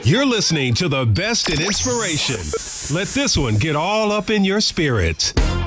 You're listening to the best in inspiration. Let this one get all up in your spirit.